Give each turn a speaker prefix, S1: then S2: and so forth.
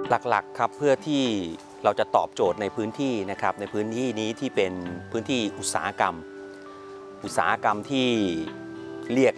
S1: หลักๆครับเพื่อที่เราจะตอบโจทย์ในพื้นที่นะครับในพื้นที่นี้ที่เป็นพื้นที่อุตสาหกรรมที่เรียก